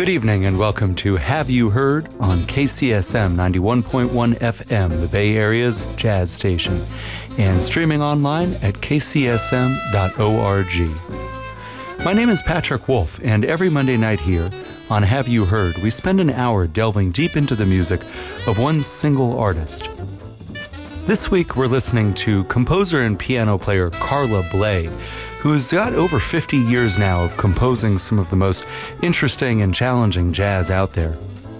Good evening and welcome to Have You Heard on KCSM 91.1 FM, the Bay Area's jazz station, and streaming online at kcsm.org. My name is Patrick Wolf, and every Monday night here on Have You Heard, we spend an hour delving deep into the music of one single artist. This week we're listening to composer and piano player Carla Bley, who's got over 50 years now of composing some of the most interesting and challenging jazz out there.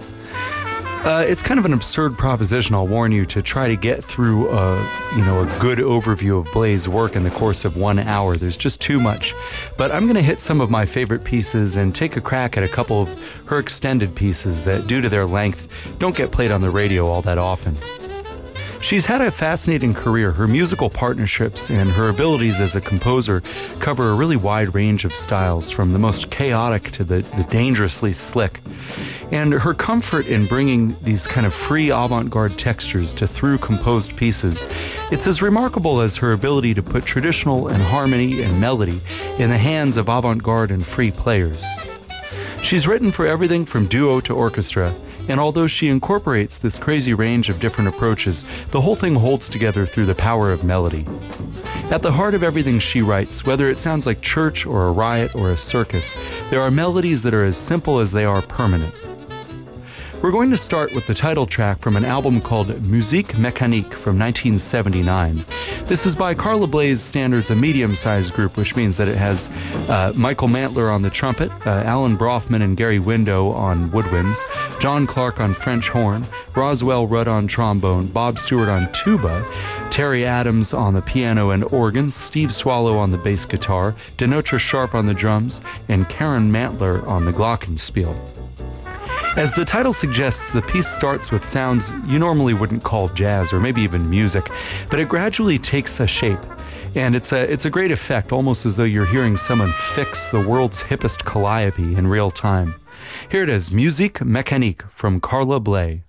It's kind of an absurd proposition, I'll warn you, to try to get through a good overview of Bley's work in the course of 1 hour. There's just too much. But I'm going to hit some of my favorite pieces and take a crack at a couple of her extended pieces that, due to their length, don't get played on the radio all that often. She's had a fascinating career. Her musical partnerships and her abilities as a composer cover a really wide range of styles, from the most chaotic to the dangerously slick. And her comfort in bringing these kind of free avant-garde textures to through-composed pieces, it's as remarkable as her ability to put traditional and harmony and melody in the hands of avant-garde and free players. She's written for everything from duo to orchestra, and although she incorporates this crazy range of different approaches, the whole thing holds together through the power of melody. At the heart of everything she writes, whether it sounds like church or a riot or a circus, there are melodies that are as simple as they are permanent. We're going to start with the title track from an album called Musique Mécanique from 1979. This is by Carla Bley's standards, a medium-sized group, which means that it has Michael Mantler on the trumpet, Alan Brofman and Gary Window on woodwinds, John Clark on French horn, Roswell Rudd on trombone, Bob Stewart on tuba, Terry Adams on the piano and organs, Steve Swallow on the bass guitar, Denotra Sharp on the drums, and Karen Mantler on the glockenspiel. As the title suggests, the piece starts with sounds you normally wouldn't call jazz or maybe even music, but it gradually takes a shape. And it's a great effect, almost as though you're hearing someone fix the world's hippest calliope in real time. Here it is, Musique Mécanique from Carla Bley.